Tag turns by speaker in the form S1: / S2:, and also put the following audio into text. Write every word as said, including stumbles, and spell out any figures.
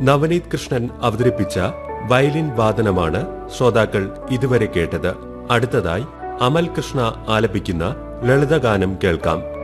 S1: നവനീത് കൃഷ്ണൻ അവതരിപ്പിച്ച വയലിൻ വാദനമാണ് ശ്രോതാക്കൾ ഇതുവരെ കേട്ടത്. അടുത്തതായി അമൽ കൃഷ്ണ ആലപിക്കുന്ന ലളിതഗാനം കേൾക്കാം.